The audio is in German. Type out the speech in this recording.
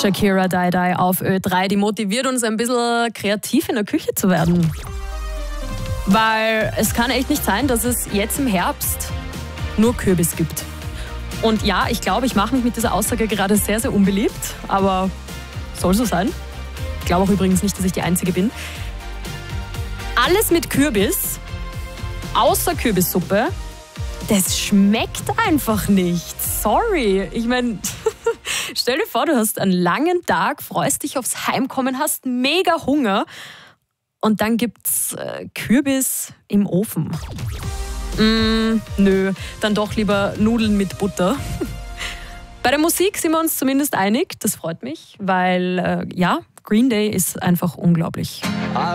Shakira Die Die auf Ö3, die motiviert uns ein bisschen kreativ in der Küche zu werden. Weil es kann echt nicht sein, dass es jetzt im Herbst nur Kürbis gibt. Und ja, ich glaube, ich mache mich mit dieser Aussage gerade sehr, sehr unbeliebt, aber soll so sein. Ich glaube auch übrigens nicht, dass ich die Einzige bin. Alles mit Kürbis, außer Kürbissuppe, das schmeckt einfach nicht. Sorry. Ich meine, stell dir vor, du hast einen langen Tag, freust dich aufs Heimkommen, hast mega Hunger und dann gibt's Kürbis im Ofen. Nö, dann doch lieber Nudeln mit Butter. Bei der Musik sind wir uns zumindest einig, das freut mich, weil ja, Green Day ist einfach unglaublich.